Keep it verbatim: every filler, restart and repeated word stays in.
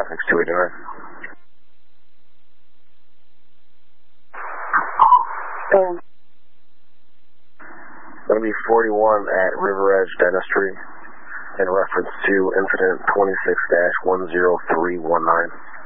six two eight nine. Um, Going to be forty-one at River Edge Dentistry in reference to incident twenty-six dash one zero three one nine.